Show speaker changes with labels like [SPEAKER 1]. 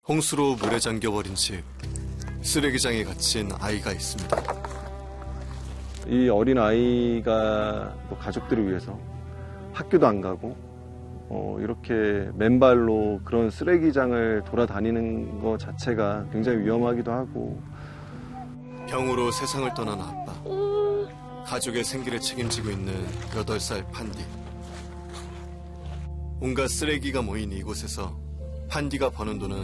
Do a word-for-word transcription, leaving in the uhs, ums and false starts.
[SPEAKER 1] 홍수로 물에 잠겨버린 집, 쓰레기장에 갇힌 아이가 있습니다.
[SPEAKER 2] 이 어린 아이가 또 가족들을 위해서 학교도 안 가고 어, 이렇게 맨발로 그런 쓰레기장을 돌아다니는 것 자체가 굉장히 위험하기도 하고.
[SPEAKER 1] 병으로 세상을 떠난 아빠, 가족의 생기를 책임지고 있는 여덟 살 판디. 온갖 쓰레기가 모인 이곳에서 판디가 버는 돈은